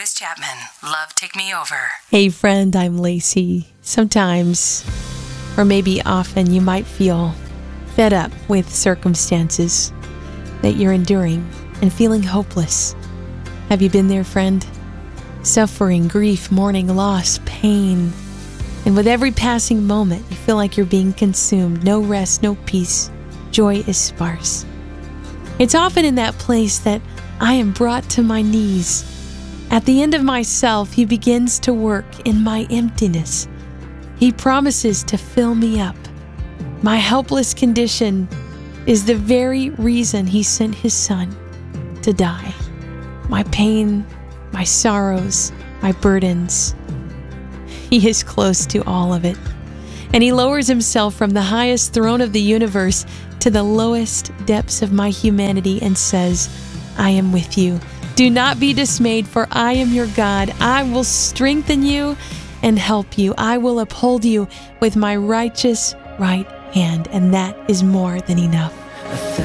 Chris Chapman, Love Take Me Over. Hey friend, I'm Lacey. Sometimes, or maybe often, you might feel fed up with circumstances that you're enduring and feeling hopeless. Have you been there, friend? Suffering, grief, mourning, loss, pain. And with every passing moment, you feel like you're being consumed. No rest, no peace. Joy is sparse. It's often in that place that I am brought to my knees. At the end of myself, He begins to work in my emptiness. He promises to fill me up. My helpless condition is the very reason He sent His Son to die. My pain, my sorrows, my burdens. He is close to all of it. And He lowers Himself from the highest throne of the universe to the lowest depths of my humanity and says, I am with you. Do not be dismayed, for I am your God. I will strengthen you and help you. I will uphold you with my righteous right hand, and that is more than enough.